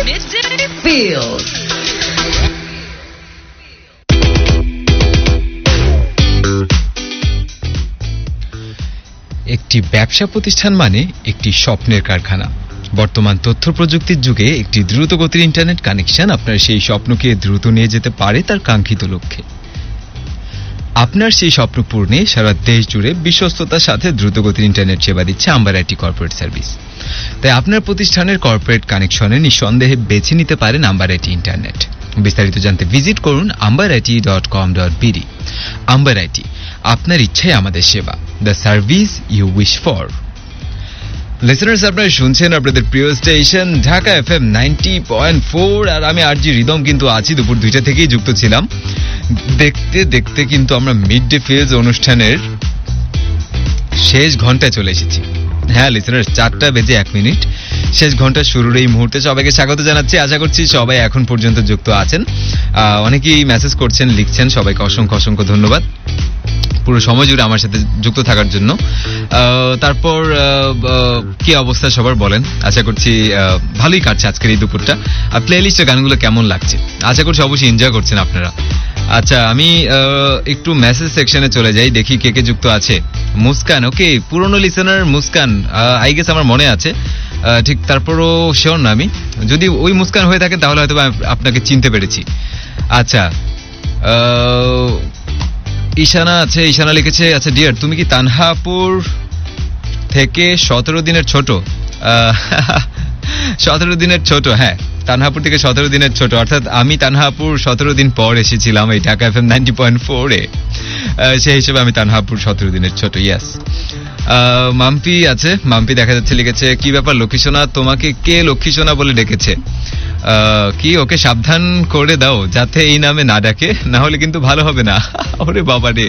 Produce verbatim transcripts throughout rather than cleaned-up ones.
Mystery Feels. একটি ব্যবসা প্রতিষ্ঠান মানে একটি স্বপ্নের কারখানা। বর্তমান তথ্য প্রযুক্তির যুগে একটি দ্রুতগতির ইন্টারনেট কানেকশন আপনার সেই স্বপ্নকে দ্রুত নিয়ে যেতে পারে তার কাঙ্ক্ষিত লক্ষ্যে। আপনার সেই স্বপ্ন পূরণে সারা দেশ জুড়ে বিশ্বস্ততার সাথে দ্রুতগতির ইন্টারনেট সেবা দিচ্ছে আম্বার আইটি কর্পোরেট সার্ভিস। তাই আপনার প্রতিষ্ঠানের কর্পোরেট কানেকশনে নিঃসন্দেহে বেছে নিতে পারেন আম্বার আইটি ইন্টারনেট। বিস্তারিত জানতে ভিজিট করুন amber IT dot com dot BD. Amber IT, আপনার ইচ্ছাই আমাদের সেবা, the service you wish for. Listeners, আপনারা শুনছেন আপনাদের প্রিয় station Dhaka F M ninety point four, আর আমি আর জি রিদম কিন্তু আছি। দুপুর দুইটা থেকেই যুক্ত ছিলাম। দেখতে দেখতে কিন্তু আমরা মিড ডে ফিলস অনুষ্ঠানের শেষ ঘন্টায় চলে এসেছি। হ্যাঁ লিসেনার্স, চারটা বেজে এক মিনিট শেষ ঘন্টা শুরুর এই মুহূর্তে সবাইকে স্বাগত জানাচ্ছি। আশা করছি সবাই এখন পর্যন্ত যুক্ত আছেন। অনেকেই মেসেজ করছেন, লিখছেন, সবাইকে অসংখ্য অসংখ্য ধন্যবাদ পুরো সময় জুড়ে আমার সাথে যুক্ত থাকার জন্য। তারপর কি অবস্থা সবার বলেন? আশা করছি ভালোই কাটছে আজকের এই দুপুরটা। আর প্লে লিস্টের গানগুলো কেমন লাগছে আশা করছি অবশ্যই এনজয় করছেন আপনারা। আচ্ছা, আমি একটু মেসেজ সেকশনে চলে যাই, দেখি কে কে যুক্ত আছে। মুস্কান, ওকে, পুরনো লিসেনার মুস্কান, আই গেস আমার মনে আছে ঠিক, তারপরও শিওর না আমি। যদি ওই মুস্কান হয়ে থাকে তাহলে হয়তো আপনাকে চিনতে পেরেছি। আচ্ছা, ঈশানা আছে, ঈশানা লিখেছে, আচ্ছা ডিয়ার, তুমি কি তানহাপুর থেকে সতেরো দিনের ছোট? সতেরো দিনের ছোট, হ্যাঁ তানহাপুর থেকে সতেরো দিনের ছোট, অর্থাৎ আমি তানহাপুর সতেরো দিন পর এসেছিলাম এই Dhaka F M ninety point four এ, সেই হিসেবে আমি তানহাপুর সতেরো দিনের ছোট। ইয়াস। মাম্পি আছে, মাম্পি দেখা যাচ্ছে লিখেছে, কি ব্যাপার লক্ষ্মীসোনা, তোমাকে কে লক্ষ্মীসোনা বলে ডেকেছে? কি ওকে সাবধান করে দাও যাতে এই নামে না ডাকে, না হলে কিন্তু ভালো হবে না। ওরে বাবা রে,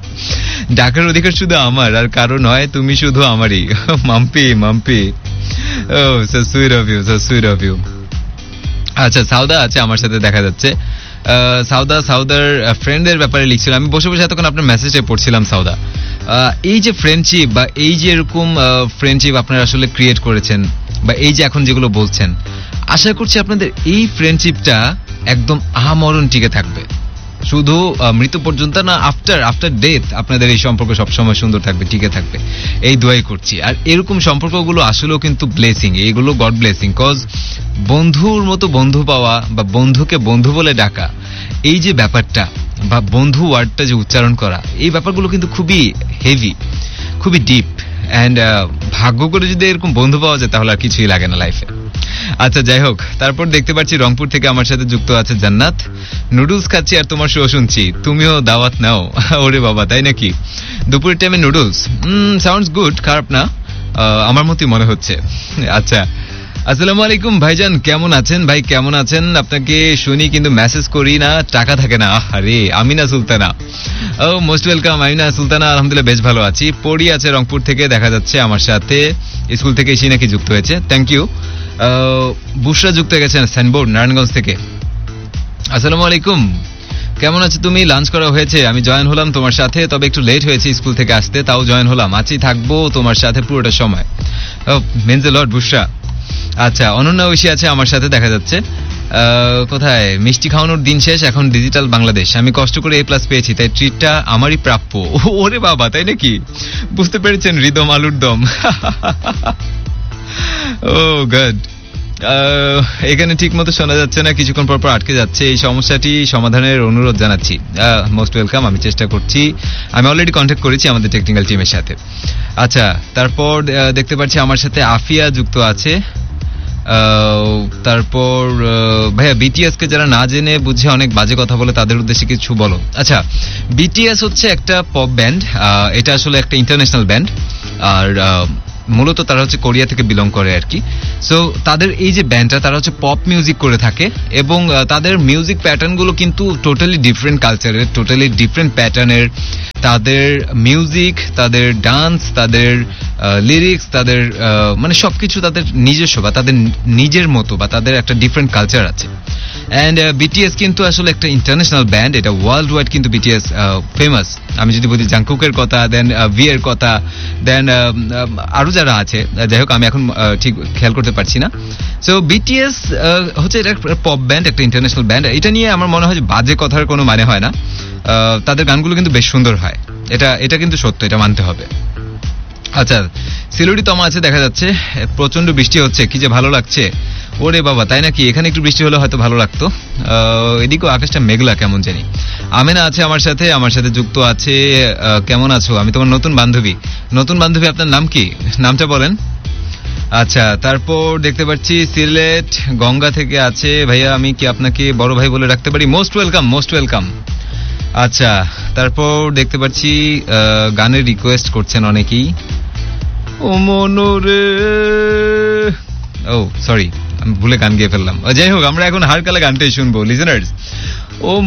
ডাকার অধিকার শুধু আমার আর কারো নয়, তুমি শুধু আমারই। মাম্পি মাম্পি, ও so sweet of you, so sweet of you. আচ্ছা, সাউদা আছে আমার সাথে দেখা যাচ্ছে। সাউদা সাউদার ফ্রেন্ডের ব্যাপারে লিখছিল, আমি বসে বসে এতক্ষণ আপনার মেসেজে পড়ছিলাম। সাউদা, এই যে ফ্রেন্ডশিপ বা এই যে এরকম ফ্রেন্ডশিপ আপনারা আসলে ক্রিয়েট করেছেন বা এই যে এখন যেগুলো বলছেন, আশা করছি আপনাদের এই ফ্রেন্ডশিপটা একদম আহামরণ টিকে থাকবে, শুধু মৃত্যু পর্যন্ত না, আফটার আফটার ডেথ আপনাদের এই সম্পর্ক সবসময় সুন্দর থাকবে, টিকে থাকবে, এই দোয়াই করছি। আর এরকম সম্পর্কগুলো আসলেও কিন্তু ব্লেসিং, এইগুলো গড ব্লেসিং। কজ বন্ধুর মতো বন্ধু পাওয়া বা বন্ধুকে বন্ধু বলে ডাকা, এই যে ব্যাপারটা বা বন্ধু ওয়ার্ডটা যে উচ্চারণ করা, এই ব্যাপারগুলো কিন্তু খুবই হেভি, খুবই ডিপ। অ্যান্ড ভাগ্য করে যদি এরকম বন্ধু পাওয়া যায় তাহলে আর কিছুই লাগে না লাইফে। আচ্ছা, যাই হোক, তারপর দেখতে পাচ্ছি রংপুর থেকে আমার সাথে যুক্ত আছে জান্নাত। নুডলস খাচ্ছি আর তোমার শো শুনছি, তুমিও দাওয়াত নাও। ওরে বাবা, তাই নাকি? দুপুরের টাইমে নুডলস, সাউন্ডস গুড, খারাপ না, আমার মতই মনে হচ্ছে। আচ্ছা, আসসালামু আলাইকুম ভাইজান, কেমন আছেন? ভাই কেমন আছেন? আপনাকে শুনি কিন্তু মেসেজ করি না, টাকা থাকে না। আরে আমিনা সুলতানা, ও মোস্ট ওয়েলকাম আমিনা সুলতানা। আলহামদুলিল্লাহ বেশ ভালো আছি। পড়ি আছে রংপুর থেকে দেখা যাচ্ছে আমার সাথে, স্কুল থেকে এসে নাকি যুক্ত হয়েছে, থ্যাংক ইউ। বুশরা যুক্ত হয়ে গেছেন স্যানবোর্ড নারায়ণগঞ্জ থেকে। আসসালামু আলাইকুম, কেমন আছো তুমি? লাঞ্চ করা হয়েছে, আমি জয়েন হলাম তোমার সাথে, তবে একটু লেট হয়েছে স্কুল থেকে আসতে, তাও জয়েন হলাম, আছি, থাকবো তোমার সাথে পুরোটা সময়। মেনজ এ লট বুশরা। আচ্ছা, অনন্যা ঐশী আছে আমার সাথে দেখা যাচ্ছে। কোথায়? মিষ্টি খাওয়ানোর দিন শেষ, এখন ডিজিটাল বাংলাদেশ, আমি কষ্ট করে এ প্লাস পেয়েছি, তাই ট্রিটটা আমারই প্রাপ্য। ওরে বাবা, তাই নাকি? বুঝতে পেরেছেন, রিদম আলুর দম। ও গড, এখানে ঠিক মতো শোনা যাচ্ছে না, কিছুক্ষণ পর পর আটকে যাচ্ছে, এই সমস্যাটি সমাধানের অনুরোধ জানাচ্ছি। মোস্ট ওয়েলকাম, আমি চেষ্টা করছি, আমি অলরেডি কন্ট্যাক্ট করেছি আমাদের টেকনিক্যাল টিমের সাথে। আচ্ছা, তারপর দেখতে পাচ্ছি আমার সাথে আফিয়া যুক্ত আছে। তারপর ভাইয়া, বিটিএস কে যারা না জেনে বুঝে অনেক বাজে কথা বলে তাদের উদ্দেশ্যে কিছু বলো। আচ্ছা, বিটিএস হচ্ছে একটা পপ ব্যান্ড, এটা আসলে একটা ইন্টারন্যাশনাল ব্যান্ড, আর মূলত তারা হচ্ছে কোরিয়া থেকে বিলং করে আর কি। সো তাদের এই যে ব্যান্ডটা, তারা হচ্ছে পপ মিউজিক করে থাকে এবং তাদের মিউজিক প্যাটার্নগুলো কিন্তু টোটালি ডিফারেন্ট কালচারের, টোটালি ডিফারেন্ট প্যাটার্নের। তাদের মিউজিক, তাদের ডান্স, তাদের লিরিক্স, তাদের মানে সবকিছু তাদের নিজস্ব বা তাদের নিজের মতো, বা তাদের একটা ডিফারেন্ট কালচার আছে। অ্যান্ড বিটিএস কিন্তু আসলে একটা ইন্টারন্যাশনাল ব্যান্ড, এটা ওয়ার্ল্ড ওয়াইড কিন্তু বিটিএস ফেমাস। আমি যদি বলি জাংকুকের কথা, দেন ভি এর কথা, দেন আরো যারা আছে, যাই হোক আমি এখন আহ, ঠিক খেয়াল করতে পারছি না। সো বিটিএস হচ্ছে এটা পপ ব্যান্ড, একটা ইন্টারন্যাশনাল ব্যান্ড। এটা নিয়ে আমার মনে হয় যে বাজে কথার কোনো মানে হয় না। আহ, তাদের গানগুলো কিন্তু বেশ সুন্দর হয়, এটা এটা কিন্তু সত্য, এটা মানতে হবে। আচ্ছা, সিলেটি তমা আছে দেখা যাচ্ছে, প্রচন্ড বৃষ্টি হচ্ছে, কি যে ভালো লাগছে। ওরে বাবা, তাই নাকি? এখানে একটু বৃষ্টি হলে হয়তো ভালো লাগতো। আহ, এদিকেও আকাশটা মেঘলা কেমন জানি। আমেনা আছে আমার সাথে, আমার সাথে যুক্ত আছে। আহ, কেমন আছো? আমি তোমার নতুন বান্ধবী। নতুন বান্ধবী, আপনার নাম কি? নামটা বলেন। আচ্ছা, তারপর দেখতে পাচ্ছি সিলেট গঙ্গা থেকে আছে ভাইয়া, আমি কি আপনাকে বড় ভাই বলে রাখতে পারি? Most welcome, most welcome. আচ্ছা, তারপর দেখতে পাচ্ছি আহ, গানের রিকোয়েস্ট করছেন অনেকেই। ও মনোরে, ও সরি, আমি ভুলে গান গেয়ে ফেললাম। যাই হোক, আমরা এখন হারকালা গানটাই শুনবো লিজেনার্স। ও